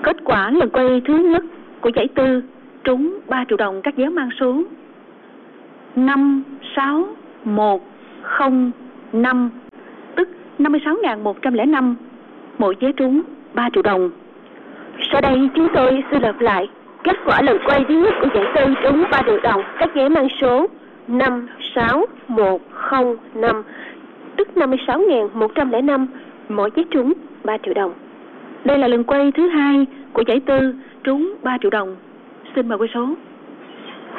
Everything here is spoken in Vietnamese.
Kết quả lần quay thứ nhất của giải tư trúng 3 triệu đồng các vé mang số 5, 6, 1, 0, 5, tức 56.105, mỗi vé trúng 3 triệu đồng. Sau đây chúng tôi xin lặp lại kết quả lần quay thứ nhất của giải tư trúng 3 triệu đồng các vé mang số 5, 6, 1, 0, 5, tức 56.105, mỗi vé trúng 3 triệu đồng. Đây là lần quay thứ hai của giải tư trúng 3 triệu đồng. Xin mời quay số.